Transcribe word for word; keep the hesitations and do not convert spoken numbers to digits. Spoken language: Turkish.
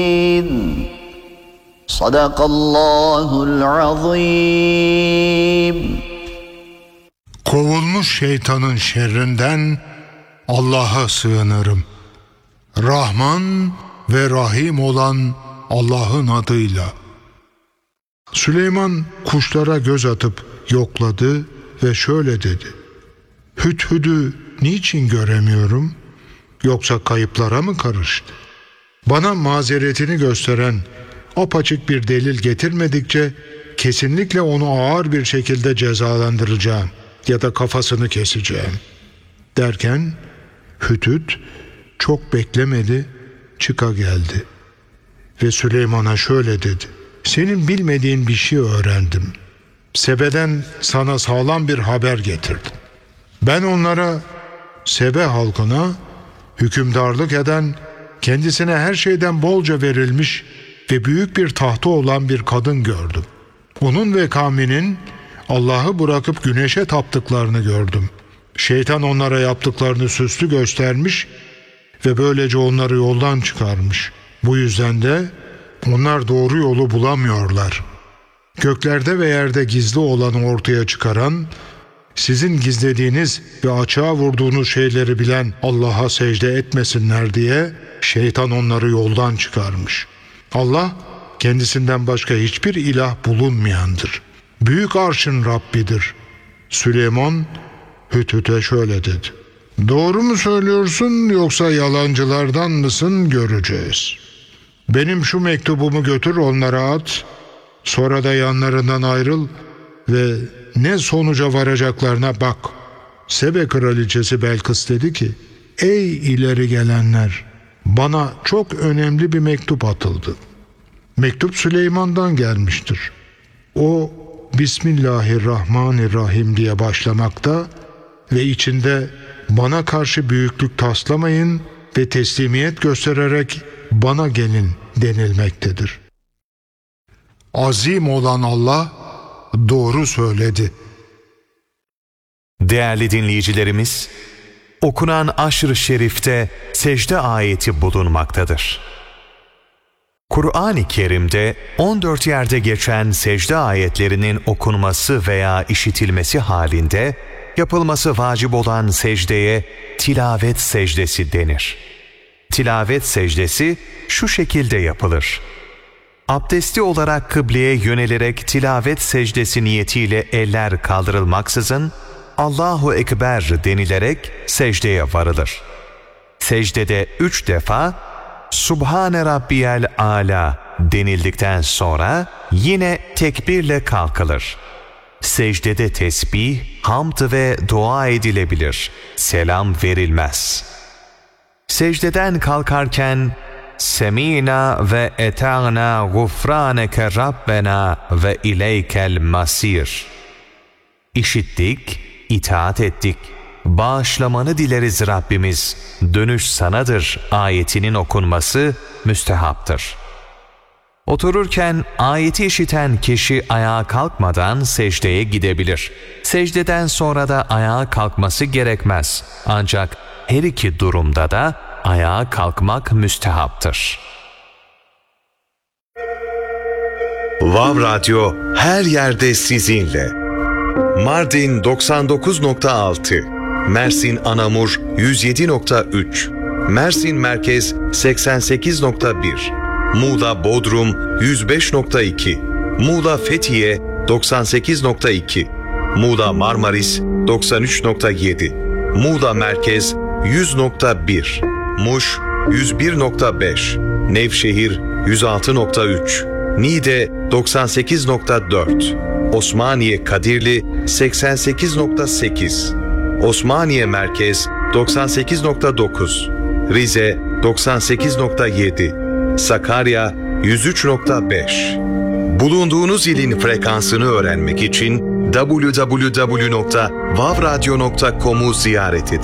Sadakallahul azim. Kovulmuş şeytanın şerrinden Allah'a sığınırım. Rahman ve Rahim olan Allah'ın adıyla. Süleyman kuşlara göz atıp yokladı ve şöyle dedi: Hüdhüdü niçin göremiyorum? Yoksa kayıplara mı karıştı? Bana mazeretini gösteren apaçık bir delil getirmedikçe kesinlikle onu ağır bir şekilde cezalandıracağım ya da kafasını keseceğim. Derken Hüdhüd çok beklemedi, çıka geldi ve Süleyman'a şöyle dedi: Senin bilmediğin bir şey öğrendim. Sebe'den sana sağlam bir haber getirdim. Ben onlara, Sebe halkına hükümdarlık eden, kendisine her şeyden bolca verilmiş ve büyük bir tahtı olan bir kadın gördüm. Onun ve kavminin Allah'ı bırakıp güneşe taptıklarını gördüm. Şeytan onlara yaptıklarını süslü göstermiş ve böylece onları yoldan çıkarmış. Bu yüzden de onlar doğru yolu bulamıyorlar. Göklerde ve yerde gizli olanı ortaya çıkaran, sizin gizlediğiniz ve açığa vurduğunuz şeyleri bilen Allah'a secde etmesinler diye şeytan onları yoldan çıkarmış. Allah kendisinden başka hiçbir ilah bulunmayandır. Büyük arşın Rabbidir. Süleyman Hüdhüd'e şöyle dedi: Doğru mu söylüyorsun yoksa yalancılardan mısın göreceğiz. Benim şu mektubumu götür onlara at, sonra da yanlarından ayrıl ve ne sonuca varacaklarına bak. Sebe kraliçesi Belkıs dedi ki: Ey ileri gelenler! Bana çok önemli bir mektup atıldı. Mektup Süleyman'dan gelmiştir. O Bismillahirrahmanirrahim diye başlamakta ve içinde bana karşı büyüklük taslamayın ve teslimiyet göstererek bana gelin denilmektedir. Azim olan Allah doğru söyledi. Değerli dinleyicilerimiz, okunan Aşr-ı Şerif'te secde ayeti bulunmaktadır. Kur'an-ı Kerim'de on dört yerde geçen secde ayetlerinin okunması veya işitilmesi halinde yapılması vacip olan secdeye tilavet secdesi denir. Tilavet secdesi şu şekilde yapılır: Abdestli olarak kıbleye yönelerek tilavet secdesi niyetiyle eller kaldırılmaksızın Allahu Ekber denilerek secdeye varılır. Secdede üç defa Subhane Rabbiyel Âlâ denildikten sonra yine tekbirle kalkılır. Secdede tesbih, hamd ve dua edilebilir. Selam verilmez. Secdeden kalkarken Semînâ ve etâna gufrâneke Rabbena ve ileykel masîr. İşittik, itaat ettik. Bağışlamanı dileriz Rabbimiz, dönüş sanadır ayetinin okunması müstehaptır. Otururken ayeti işiten kişi ayağa kalkmadan secdeye gidebilir. Secdeden sonra da ayağa kalkması gerekmez. Ancak her iki durumda da ayağa kalkmak müstehaptır. Vav Radyo her yerde sizinle. Mardin doksan dokuz nokta altı, Mersin Anamur yüz yedi nokta üç, Mersin Merkez seksen sekiz nokta bir, Muğla Bodrum yüz beş nokta iki, Muğla Fethiye doksan sekiz nokta iki, Muğla Marmaris doksan üç nokta yedi, Muğla Merkez yüz nokta bir, Muş yüz bir nokta beş, Nevşehir yüz altı nokta üç, Niğde doksan sekiz nokta dört, Osmaniye Kadirli seksen sekiz nokta sekiz, Osmaniye Merkez doksan sekiz nokta dokuz, Rize doksan sekiz nokta yedi, Sakarya yüz üç nokta beş. Bulunduğunuz ilin frekansını öğrenmek için double-u double-u double-u nokta vav radyo nokta com'u ziyaret edin.